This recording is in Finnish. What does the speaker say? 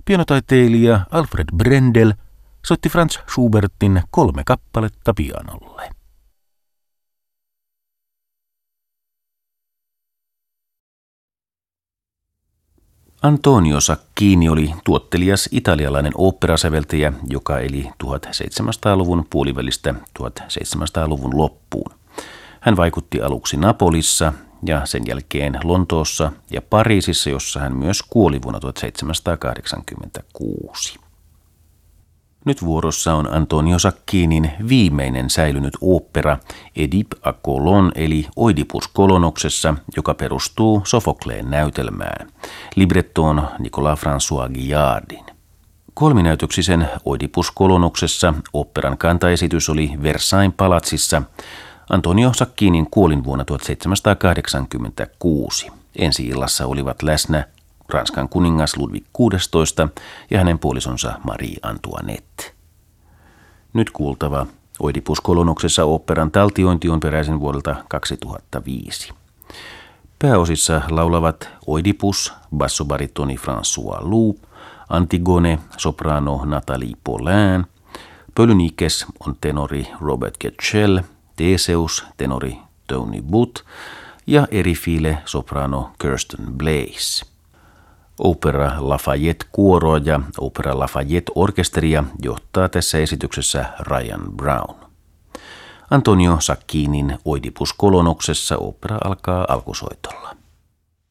Pianotaiteilija Alfred Brendel soitti Franz Schubertin 3 kappaletta pianolle. Antonio Sacchini oli tuottelias italialainen oopperasäveltäjä, joka eli 1700-luvun puolivälistä 1700-luvun loppuun. Hän vaikutti aluksi Napolissa ja sen jälkeen Lontoossa ja Pariisissa, jossa hän myös kuoli vuonna 1786. Nyt vuorossa on Antonio Sacchinin viimeinen säilynyt ooppera Oedipe à Colonne eli Oidipus Kolonoksessa, joka perustuu Sofokleen näytelmään. Librettoon Nicolas François Guillardin. Kolminäytöksisen Oidipus Kolonoksessa oopperan kantaesitys oli Versailles palatsissa Antonio Sacchinin kuolinvuonna 1786. Ensi-illassa olivat läsnä Ranskan kuningas Ludwig XVI ja hänen puolisonsa Marie Antoinette. Nyt kuultava Oidipus Kolonoksessa oopperan taltiointi on peräisin vuodelta 2005. Pääosissa laulavat Oidipus, bassobaritoni François Loup, Antigone, soprano Nathalie Paulin, Polynykes on tenori Robert Getchell, Theseus, tenori Tony Booth ja Erifile, soprano Kirsten Blaze. Opera Lafayette-kuoroa ja Opera Lafayette-orkesteria johtaa tässä esityksessä Ryan Brown. Antonio Sacchinin Oidipus Kolonoksessa opera alkaa alkusoitolla.